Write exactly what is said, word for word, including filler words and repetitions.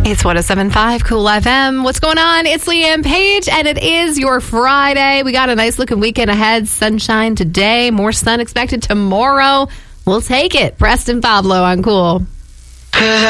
It's one oh seven point five Cool F M. What's going on? It's Leanne Page, and it is your Friday. We got a nice looking weekend ahead. Sunshine today, more sun expected tomorrow. We'll take it. Preston Pablo on Cool.